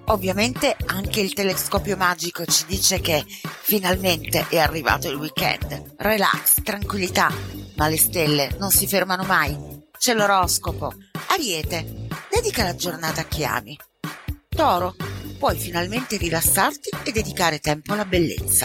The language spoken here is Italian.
Ovviamente anche il telescopio magico ci dice che finalmente è arrivato il weekend. Relax, tranquillità, ma le stelle non si fermano mai. C'è l'oroscopo. Ariete, dedica la giornata a chi ami. Toro, puoi finalmente rilassarti e dedicare tempo alla bellezza.